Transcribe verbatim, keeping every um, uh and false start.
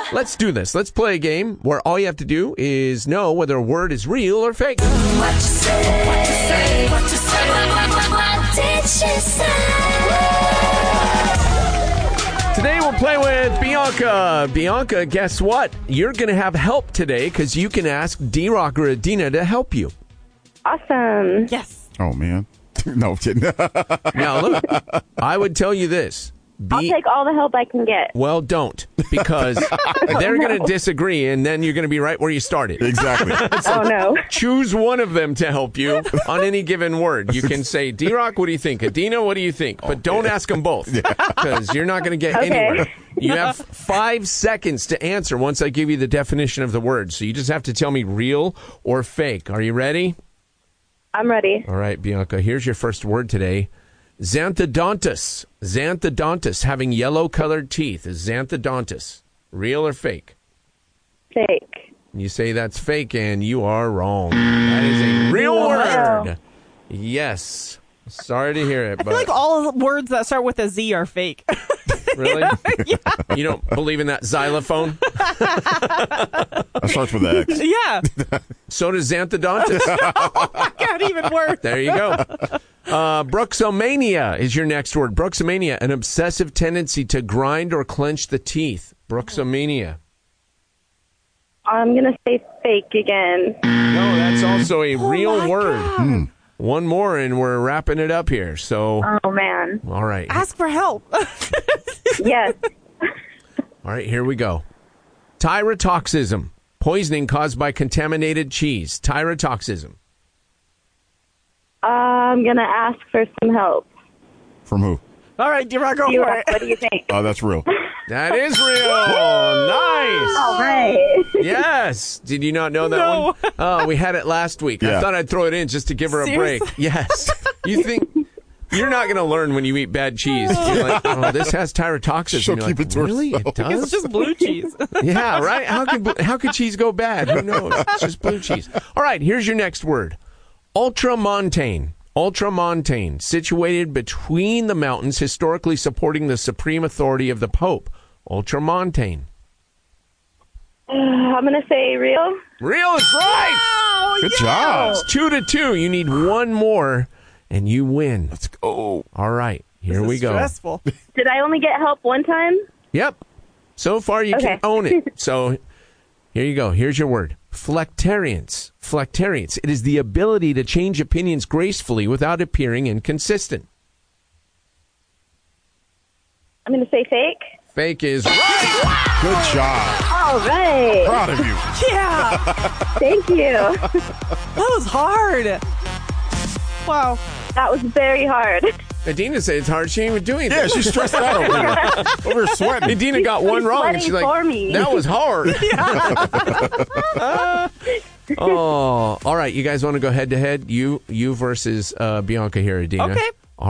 Let's do this. Let's play a game where all you have to do is know whether a word is real or fake. What you say? What you say? What you say? What, what, what, what did she say? Today we'll play with Bianca. Bianca, guess what? You're going to have help today because you can ask D-Rock or Adina to help you. Awesome. Yes. Oh, man. No, I'm kidding. Now, look, I would tell you this. Be- I'll take all the help I can get. Well, don't, because they're going to disagree, and then you're going to be right where you started. Exactly. Oh, no. Choose one of them to help you on any given word. You can say, D-Rock, what do you think? Adina, what do you think? But don't ask them both, because you're not going to get Okay. anywhere. You have five seconds to answer once I give you the definition of the word. So you just have to tell me real or fake. Are you ready? I'm ready. All right, Bianca, here's your first word today. Xanthodontus. Xanthodontus, having yellow-colored teeth. Is xanthodontus real or fake? Fake. You say that's fake, and you are wrong. That is a real Wow. word. Yes. Sorry to hear it, I but feel like all words that start with a Z are fake. really? Yeah. You don't believe in that xylophone? That starts with an X. Yeah. So does xanthodontus. Can't even work. There you go. Uh, bruxomania is your next word. Bruxomania, an obsessive tendency to grind or clench the teeth. Bruxomania. I'm going to say fake again. No, that's also a real Oh my word. God. One more, and we're wrapping it up here. So, Oh, man. all right. Ask for help. Yes. All right, here we go. Tyrotoxism, poisoning caused by contaminated cheese. Tyrotoxism. I'm going to ask for some help. From who? All right, D-Rock, go You, for it. what do you think? Oh, that's real. That is real. Nice. All right. Yes. Did you not know that No. one? Oh, we had it last week. I Yeah. thought I'd throw it in just to give her a Seriously? break. Yes. You think you're not going to learn when you eat bad cheese. You're like, oh, this has tyrotoxins. She'll And you're keep like, it to really? herself. It does? It's just blue cheese. Yeah, right? How could how could cheese go bad? Who knows? It's just blue cheese. All right, here's your next word. Ultramontane. Ultramontane, situated between the mountains, historically supporting the supreme authority of the Pope. Ultramontane. I'm going to say real. Real is right. Oh, Good yeah. job. It's two to two. You need one more, and you win. Let's go. All right, here This we is go. Stressful. Did I only get help one time? Yep. So far, you can Okay. own it. So here you go. Here's your word. Flectariance. Flectariance. It is the ability to change opinions gracefully without appearing inconsistent. I'm going to say fake. Fake is right. Good job. All right. Proud of you. Yeah. Thank you. That was hard. Wow. That was very hard. Adina said it's hard. She ain't even doing Yeah, that. she's stressed out over here. Over here sweating. Adina got one She's wrong. And sweating she's like, for me. that was hard. Oh, all right. You guys want to go head to head? You, you versus uh, Bianca here, Adina. Okay.